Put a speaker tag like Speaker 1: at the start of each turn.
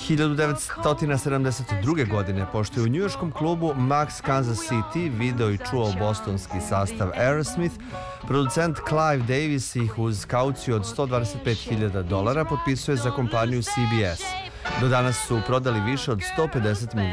Speaker 1: 1972. godine, pošto je u njujorškom klubu Max Kansas City video i čuo bostonski sastav Aerosmith, producent Clive Davis ih uz kauciju od $125.000 potpisuje za kompaniju CBS. Do danas su prodali više od 150 miliona